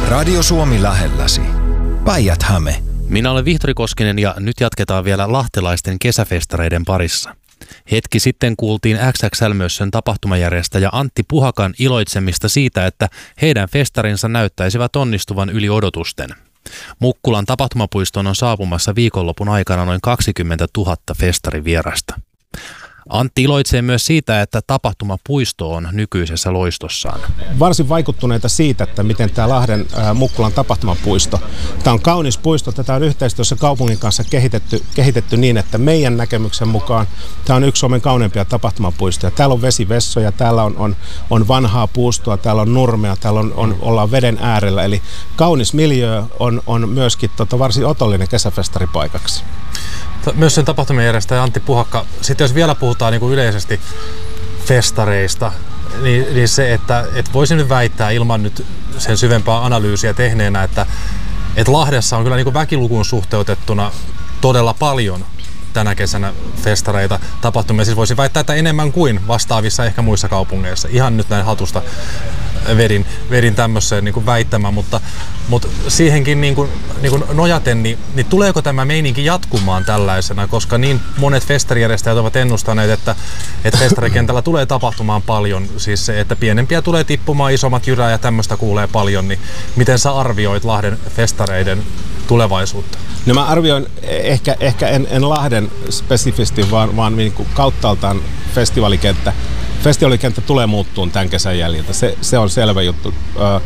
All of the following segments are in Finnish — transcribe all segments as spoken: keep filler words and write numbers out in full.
Radio Suomi lähelläsi. Päijät-Häme. Minä olen Vihtori Koskinen ja nyt jatketaan vielä lahtelaisten kesäfestareiden parissa. Hetki sitten kuultiin X X L-mössön tapahtumajärjestäjä Antti Puhakan iloitsemista siitä, että heidän festarinsa näyttäisivät onnistuvan yli odotusten. Mukkulan tapahtumapuistoon on saapumassa viikonlopun aikana noin kaksikymmentätuhatta festarivierasta. Antti iloitsee myös siitä, että tapahtumapuisto on nykyisessä loistossaan. Varsin vaikuttuneita siitä, että miten tämä Lahden ää, Mukkulan tapahtumapuisto. Tämä on kaunis puisto. Tätä on yhteistyössä kaupungin kanssa kehitetty, kehitetty niin, että meidän näkemyksen mukaan tämä on yksi Suomen kauneimpia tapahtumapuistoja. Täällä on vesivessoja, täällä on, on, on vanhaa puustoa, täällä on nurmea, täällä on, on, ollaan veden äärellä. Eli kaunis miljöö on, on myöskin tota, varsin otollinen kesäfestaripaikaksi. Myös sen tapahtumajärjestäjä Antti Puhakka, sitten jos vielä puhutaan niin kuin yleisesti festareista, niin, niin se, että et voisin nyt väittää ilman nyt sen syvempää analyysiä tehneenä, että et Lahdessa on kyllä niin kuin väkilukuun suhteutettuna todella paljon tänä kesänä festareita, tapahtumia. Siis voisin väittää, että enemmän kuin vastaavissa ehkä muissa kaupungeissa. Ihan nyt näin hatusta vedin, vedin tämmöiseen niin kuin väittämään, mutta, mutta siihenkin niin kuin, niin kuin nojaten, niin, niin tuleeko tämä meininki jatkumaan tällaisena, koska niin monet festarijärjestäjät ovat ennustaneet, että, että festarikentällä tulee tapahtumaan paljon, siis se, että pienempiä tulee tippumaan, isommat jyrää ja tämmöistä kuulee paljon, niin miten sä arvioit Lahden festareiden tulevaisuutta? No mä arvioin ehkä, ehkä en, en Lahden spesifisti, vaan, vaan niin kuin kauttaaltaan festivalikenttä. Festivaalikenttä tulee muuttumaan tämän kesän jäljiltä, se, se on selvä juttu.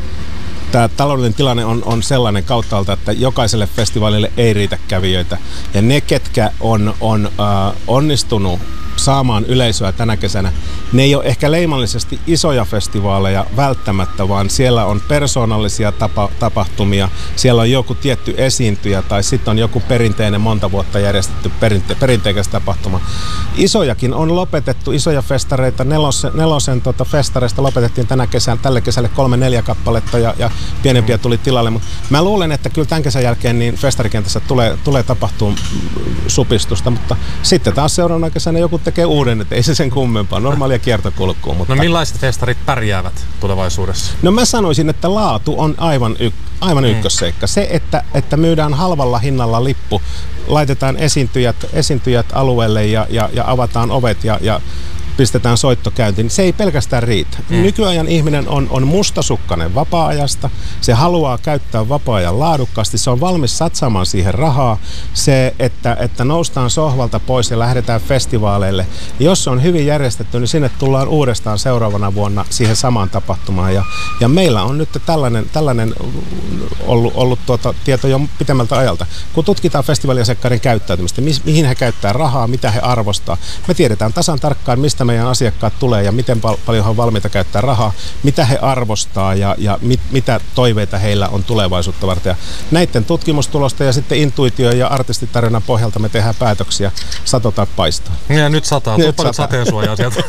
Tämä taloudellinen tilanne on, on sellainen kauttaalta, että jokaiselle festivaalille ei riitä kävijöitä. Ja ne, ketkä on, on äh, onnistunut saamaan yleisöä tänä kesänä, ne ei ole ehkä leimallisesti isoja festivaaleja välttämättä, vaan siellä on persoonallisia tapa, tapahtumia, siellä on joku tietty esiintyjä tai sitten on joku perinteinen monta vuotta järjestetty perinte, perinteikäs tapahtuma. Isojakin on lopetettu, isoja festareita, nelosen, nelosen tota festareista lopetettiin tänä kesänä, tälle kesälle kolme neljä kappaletta ja, ja pienempiä tuli tilalle, mutta mä luulen, että kyllä tämän kesän jälkeen niin festarikentässä tulee, tulee tapahtua supistusta, mutta sitten taas seuraavana kesänä joku tekee uuden, että ei se sen kummempaa, normaalia kiertokulkua. Mutta... No millaiset festarit pärjäävät tulevaisuudessa? No mä sanoisin, että laatu on aivan, y- aivan mm. ykkösseikka. Se, että, että myydään halvalla hinnalla lippu, laitetaan esiintyjät, esiintyjät alueelle ja, ja, ja avataan ovet ja, ja pistetään soittokäyntiin, niin se ei pelkästään riitä. Mm. Nykyajan ihminen on, on mustasukkainen vapaa-ajasta, se haluaa käyttää vapaa-ajan laadukkaasti, se on valmis satsaamaan siihen rahaa, se, että, että noustaan sohvalta pois ja lähdetään festivaaleille. Jos se on hyvin järjestetty, niin sinne tullaan uudestaan seuraavana vuonna siihen samaan tapahtumaan. Ja, ja meillä on nyt tällainen, tällainen ollut, ollut tuota tieto jo pitemmältä ajalta. Kun tutkitaan festivaaliasiakkaiden käyttäytymistä, mi, mihin he käyttää rahaa, mitä he arvostaa, me tiedetään tasan tarkkaan, mistä meidän asiakkaat tulee ja miten pal- paljon he on valmiita käyttää rahaa, mitä he arvostaa ja, ja mit, mitä toiveita heillä on tulevaisuutta varten. Ja näiden tutkimustulosta ja sitten intuitio ja artistitarjonnan pohjalta me tehdään päätöksiä, sato tai paistaa. Ja nyt sataa, tuu paljon sateensuojaa sieltä.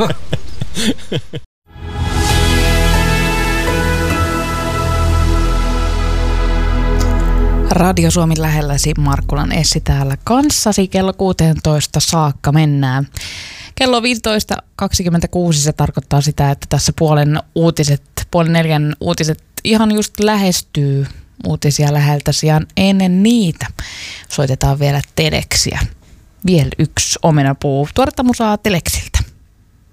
Radio Suomi lähelläsi, Markkulan Essi täällä kanssasi, kello kuusitoista saakka mennään. Kello viisitoista kaksikymmentäkuusi se tarkoittaa sitä, että tässä puolen uutiset, puolen neljän uutiset ihan just lähestyy uutisia läheltä sijaan ennen niitä. Soitetaan vielä Teleksiä. Vielä yksi omenapuu. Tuoretta musaa Teleksiltä.